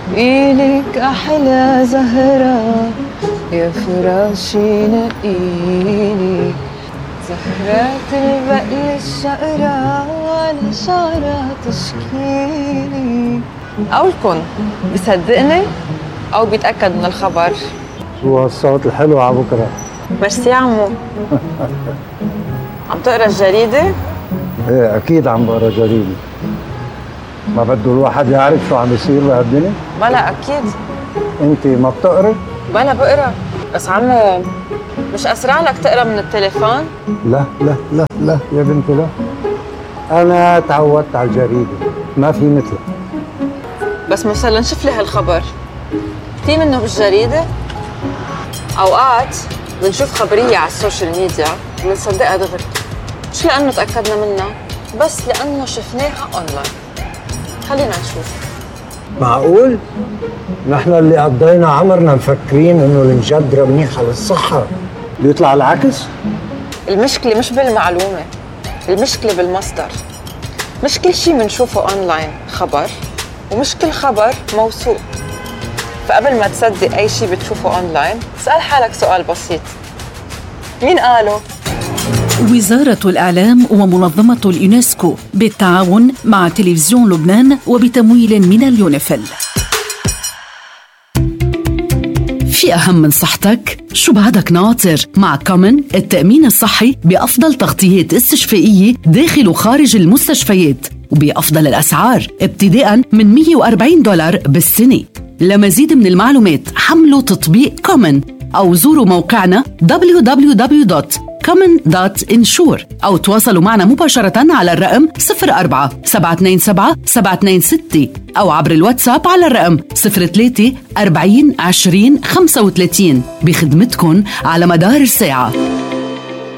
إلك أحلى زهرة يا فراشي نقيني، زهرات البقل الشقرة على شعرها تشكيني. قولكن بيصدقني أو بيتأكد من الخبر؟ شو هالصوت الحلو على بكرة؟ ميرسي عمو. عم تقرا الجريدة؟ ايه أكيد عم بقرا جريدة. ما بده الواحد يعرف شو عم يصير بهالدنيا؟ بلا أكيد. أنت ما بتقري؟ بلا بقرا، بس عمو مش أسرع لك تقرا من التليفون؟ لا لا لا لا يا بنتي لا، أنا تعودت على الجريدة، ما في مثلها. بس مثلا شوف لي هالخبر، في منه بالجريدة. أوقات بنشوف خبرية على السوشيال ميديا وبنصدقها دغري، مش لأنه تأكدنا منها، بس لأنه شفناها أونلاين. خلينا نشوف. معقول؟ نحن اللي قضينا عمرنا مفكرين إنه المجدرة منيحة للصحة، بيطلع العكس؟ المشكلة مش بالمعلومة، المشكلة بالمصدر. مش كل شي منشوفه أونلاين خبر، ومش كل خبر موثوق. فقبل ما تصدق أي شي بتشوفه أونلاين، اسأل حالك سؤال بسيط: مين قاله؟ وزارة الإعلام ومنظمة اليونسكو بالتعاون مع تلفزيون لبنان وبتمويل من اليونيفيل. في أهم من صحتك؟ شو بعدك ناطر؟ مع كومن التأمين الصحي بأفضل تغطيات استشفائية داخل وخارج المستشفيات وبأفضل الأسعار ابتداء من $140 بالسنة. لمزيد من المعلومات حملوا تطبيق كومن أو زوروا موقعنا www.common.insure أو تواصلوا معنا مباشرة على الرقم 04-727-726 أو عبر الواتساب على الرقم 03-40-20-35 بخدمتكن على مدار الساعة.